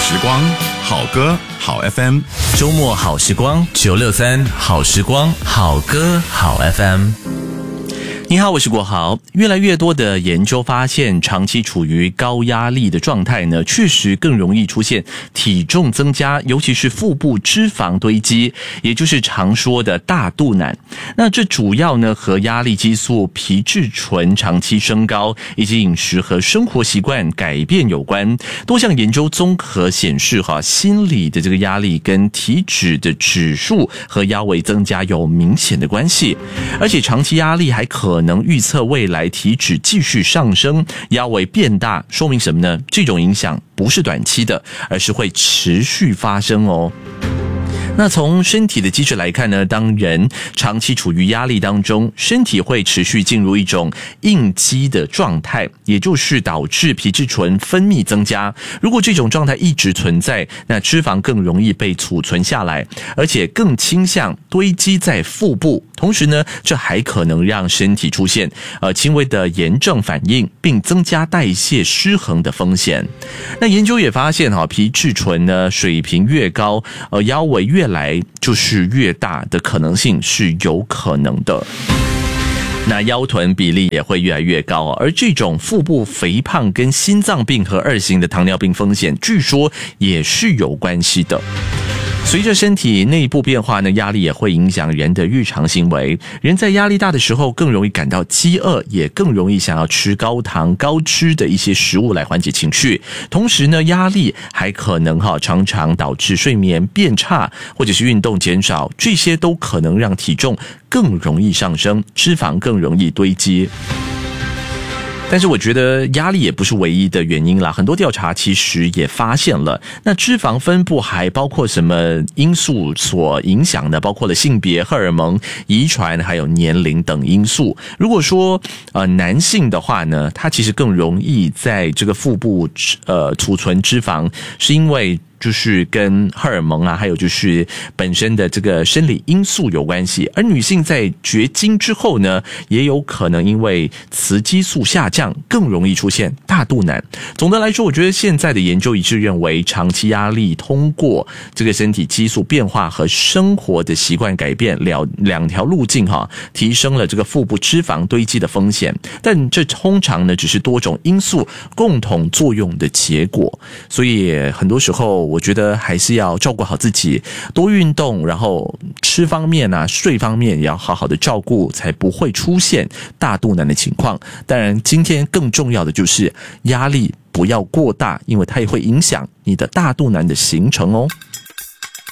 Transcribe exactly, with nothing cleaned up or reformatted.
时光，好歌，好 F M， 周末好时光，九六三好时光，好歌好 F M。你好，我是国豪。越来越多的研究发现，长期处于高压力的状态呢，确实更容易出现体重增加，尤其是腹部脂肪堆积，也就是常说的大肚腩。那这主要呢和压力激素皮质醇长期升高，以及饮食和生活习惯改变有关。多项研究综合显示，哈，心理的这个压力跟体脂的指数和腰围增加有明显的关系，而且长期压力还可能预测未来体脂继续上升，腰围变大，说明什么呢？这种影响不是短期的，而是会持续发生哦。那从身体的机制来看呢，当人长期处于压力当中，身体会持续进入一种应激的状态，也就是导致皮质醇分泌增加。如果这种状态一直存在，那脂肪更容易被储存下来，而且更倾向堆积在腹部。同时呢，这还可能让身体出现呃轻微的炎症反应，并增加代谢失衡的风险。那研究也发现哈，皮质醇呢水平越高，呃腰围越来就是越大的可能性是有可能的。那腰臀比例也会越来越高，而这种腹部肥胖跟心脏病和二型的糖尿病风险，据说也是有关系的。随着身体内部变化呢，压力也会影响人的日常行为。人在压力大的时候更容易感到饥饿，也更容易想要吃高糖高脂的一些食物来缓解情绪。同时呢，压力还可能哈常常导致睡眠变差，或者是运动减少，这些都可能让体重更容易上升，脂肪更容易堆积。但是我觉得压力也不是唯一的原因啦，很多调查其实也发现了，那脂肪分布还包括什么因素所影响的，包括了性别、荷尔蒙、遗传还有年龄等因素。如果说呃男性的话呢，他其实更容易在这个腹部呃储存脂肪，是因为就是跟荷尔蒙啊，还有就是本身的这个生理因素有关系。而女性在绝经之后呢，也有可能因为雌激素下降，更容易出现大肚腩。总的来说，我觉得现在的研究一致认为，长期压力通过这个身体激素变化和生活的习惯改变两两条路径哈，提升了这个腹部脂肪堆积的风险。但这通常呢，只是多种因素共同作用的结果。所以很多时候，我觉得还是要照顾好自己，多运动，然后吃方面啊、睡方面也要好好的照顾，才不会出现大肚腩的情况。当然，今天更重要的就是压力不要过大，因为它也会影响你的大肚腩的形成哦。